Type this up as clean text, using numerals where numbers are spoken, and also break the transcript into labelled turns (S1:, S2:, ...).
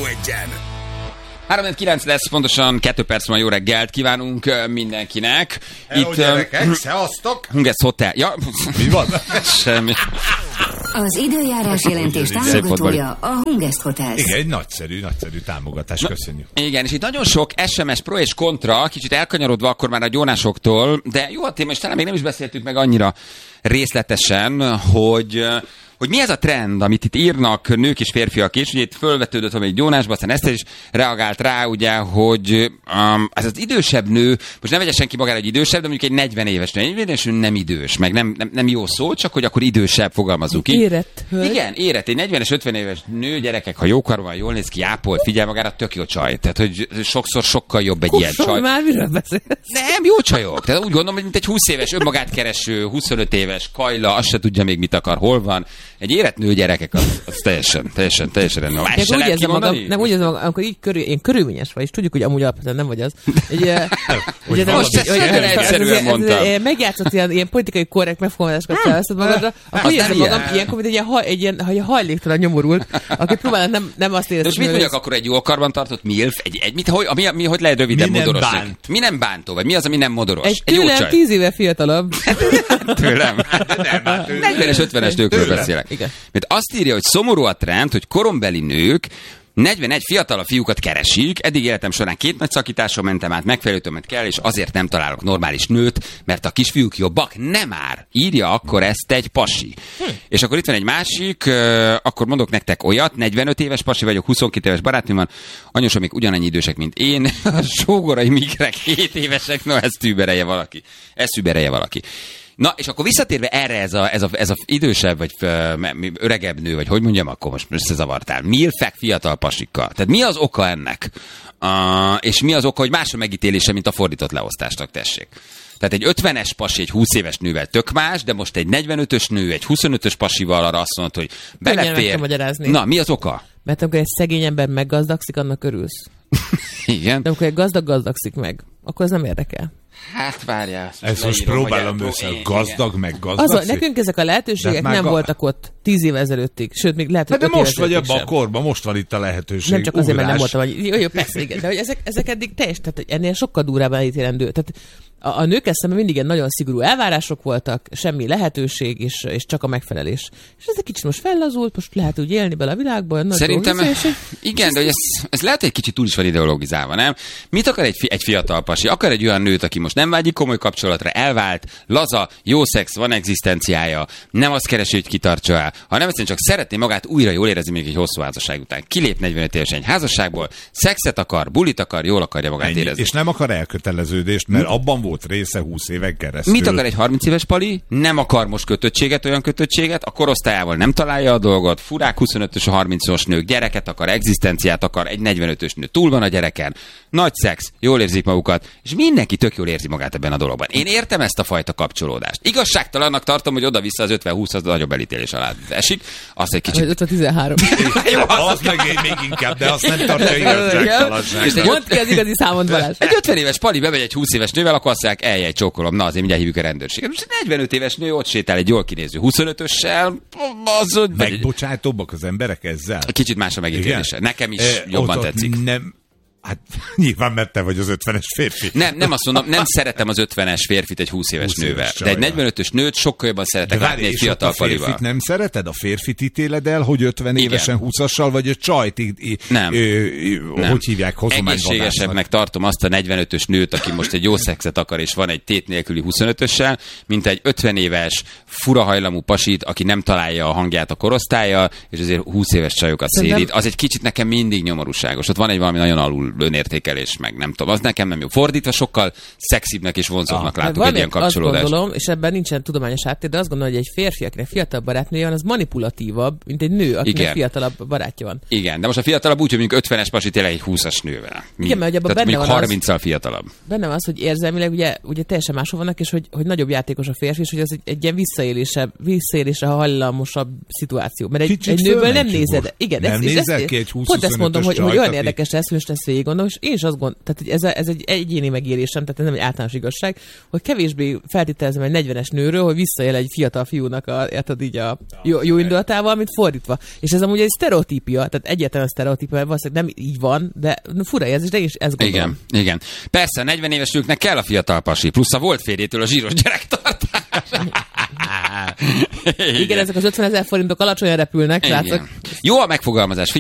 S1: egyen.
S2: 3-9 lesz, pontosan 2 perc van, jó reggelt kívánunk mindenkinek.
S3: Hello, gyerekek, szevasztok!
S2: Hungest Hotel. Ja,
S3: mi van?
S2: Semmi.
S4: Az időjárás jelentés támogatója a Hungest Hotel.
S3: Igen, egy nagyszerű támogatás, köszönjük.
S2: Igen, és itt nagyon sok SMS pro és kontra, kicsit elkanyarodva akkor már a gyónásoktól, de jó a téma, és talán még nem is beszéltük meg annyira részletesen, hogy mi ez a trend, amit itt írnak nők és férfiak is. Ugye itt fölvetődött valamelyik gyónásba, aztán Eszter is reagált rá, ugye, hogy ez az idősebb nő, most nem vegye senki magára egy idősebb, de mondjuk egy 40 éves nő. Egy 40 éves nő nem idős, meg nem jó szó, csak hogy akkor idősebb, fogalmazunk így.
S5: Érett.
S2: Igen, érett. Egy 40-es, 50 éves nő, gyerekek, ha jókar van, jól néz ki, ápol, figyel magára, tök jó csaj. Tehát, hogy sokszor sokkal jobb egy ilyen csaj.
S5: Már miről beszélsz?
S2: Nem, jó csajok. Tehát úgy gondolom, hogy mint egy 20 éves, önmagát kereső, 25 éves kajla, azt se tudja még mit akar, hol van. Egy érett nő, gyerekek, az teljesen rendben.
S5: Úgy érzem magam, nem úgy érzem magam, amikor így én körülményes vagy, és tudjuk, hogy amúgy alapvetően nem vagy az.
S2: Most ezt egyszerűen mondtam.
S5: Megjátszott ilyen politikai korrekt megfogalmazásokat felveszed magadra, akkor érzem magam ilyenkor, mint egy ilyen hajléktalan nyomorult, aki próbálna nem azt érezni.
S2: És mit mondjak akkor egy jól karban tartott milf? Hogy lehet röviden modoros? Mi nem bántó? Vagy mi az, ami nem modoros?
S5: Egy tőlem 10 éve fiatalabb.
S2: Tőlem? 40-es, 50-es nőkről beszélek. Mert azt írja, hogy szomorú a trend, hogy korombeli nők 41 fiatalabb fiúkat keresik. Eddig életem során 2 nagy szakításon mentem át, megfelelő többet kell, és azért nem találok normális nőt, mert a kisfiúk jobbak. Nem már. Írja akkor ezt egy pasi. És akkor itt van egy másik, akkor mondok nektek olyat, 45 éves pasi vagyok, 22 éves barátnőm van, anyósom még ugyanannyi idősek, mint én, a sógorai migrek 7 évesek, no ezt überelje valaki. Na, és akkor visszatérve erre ez a idősebb, vagy öregebb nő, vagy hogy mondjam, akkor most összezavartál. Milfek fiatal pasikkal. Tehát mi az oka ennek? És mi az oka, hogy más a megítélése, mint a fordított leosztásnak, tessék? Tehát egy 50-es pasi egy 20 éves nővel tök más, de most egy 45-ös nő egy 25-ös pasival arra azt mondta, hogy belefér. Na, mi az oka?
S5: Mert amikor egy szegény ember meggazdagszik, annak örülsz.
S2: Igen.
S5: De amikor egy gazdagszik meg, akkor ez nem érdekel.
S2: Hát várjál.
S3: Ezt most próbálom össze, gazdag meg gazdagszik.
S5: Nekünk ezek a lehetőségek nem voltak ott 10 év ezelőttig. Sőt, még lehet, hogy
S3: de most vagy abban a korban, most van itt a lehetőség.
S5: Nem csak azért, mert nem voltam, hogy jó, persze, igen. De hogy ezek eddig tehát ennél sokkal durvábban elítélendő. Tehát a nőkkel szemben mindig ilyen nagyon szigorú elvárások voltak, semmi lehetőség, és csak a megfelelés. És ez egy kicsit most fellazult, most lehet úgy élni bele a világban.
S2: Szerintem, igen, de hogy ez lehet, hogy egy kicsit túl is van ideologizálva, nem? Mit akar egy fiatal pasi? Akar egy olyan nőt, aki most nem vágyik komoly kapcsolatra, elvált, laza, jó szex, van egzisztenciája, nem azt keresi, hogy kitartsa el, hanem egyszerűen csak szeretné magát újra jól érezni még egy hosszú házasság után. Kilép 45 évesen egy házasságból, szexet akar, bulit akar, jól akarja magát érezni.
S3: És nem akar elköteleződést, mert abban volt része 20 éven keresztül.
S2: Mit akar egy 30 éves pali? Nem akar most olyan kötöttséget, a korosztályával nem találja a dolgot, furák 25-ös, a 30-os nők, gyereket akar, egzisztenciát akar, egy 45-ös nő túl van a gyereken, nagy szex, jól érzik magukat, és mindenki tök jól érzi magát ebben a dologban. Én értem ezt a fajta kapcsolódást. Igazságtalannak tartom, hogy oda-vissza az 50-20 az nagyobb elítélés alá esik. Azt egy kicsit...
S5: 50-13.
S3: Jó, az meg még inkább, de azt nem tartja igazságtalanságnak.
S5: Mondd ki az igazi számot, Balázs.
S2: Egy 50 éves pali bemegy egy 20 éves nővel, akkor azt mondják, eljej, csókolom, na azért mindjárt hívjuk a rendőrséget. Most egy 45 éves nő ott sétál egy jól kinéző 25-össel, az...
S3: Megbocsátóbbak az emberek ezzel?
S2: Kicsit más a megítélése. Nekem is jobban tetszik.
S3: Nem... Hát nyilván, mert te vagy az 50-es férfi.
S2: Nem azt mondom, nem szeretem az 50-es férfit egy 20 éves nővel. De egy 45-ös nőt sokkal jobban szeretek látni egy fiatal palival.
S3: A férfit nem szereted? A férfit ítéled el, hogy 50 évesen 20-assal, vagy a csajt,
S2: nem.
S3: Hogy hívják, hozományvadásznak?
S2: Egészségesebbnek tartom azt a 45-ös nőt, aki most egy jó szexet akar, és van egy tét nélküli 25-össel, mint egy 50 éves, furahajlamú pasit, aki nem találja a hangját a korosztálya, és azért 20 éves csajokat szérít. Az egy kicsit nekem mindig nyomorúságos. Ott van egy valami nagyon alul önértékelés, meg nem tudom, az nekem nem jó. Fordítva sokkal szexibbnek és vonzóbbnak látok egy ilyen kapcsolódást.
S5: Azt gondolom, és ebben nincsen tudományos háttér, de azt gondolom, hogy egy férfi, akinek fiatalabb barátnője van, az manipulatívabb, mint egy nő, akinek fiatalabb barátja van.
S2: Igen, de most a fiatalabb úgy, hogy mondjuk 50-es pasi tényleg egy 20-as nővel.
S5: Igen, mert abban
S2: benne van 30-al fiatalabb.
S5: Benne van az, hogy érzelmileg ugye teljesen máshol vannak, és hogy nagyobb játékos a férfi, és hogy az egy ilyen visszaélésre hajlamosabb szituáció. Mert egy nőből nem nézed. Igen,
S3: nem nézel ki egy 20-25-ös
S5: pont ezt mondom, hogy olyan érdekes lesz, most ezt végig gondolom, és én is azt gondolom, tehát ez egy egyéni megérésem, tehát ez nem egy általános igazság, hogy kevésbé feltételezem egy 40-es nőről, hogy visszaél egy fiatal fiúnak a jó indulatával, mint fordítva. És ez amúgy egy sztereotípia, tehát egyáltalán sztereotípia, mert valószínűleg nem így van, de fura ez is, de én is ezt gondolom.
S2: Igen. Persze, 40 éves nőknek kell a fiatal pasi, plusz a volt férjétől a zsíros gyerektartás.
S5: Igen, ezek az 50 000 forintok alacsonyan repülnek.
S2: Jó a megfogalmazás.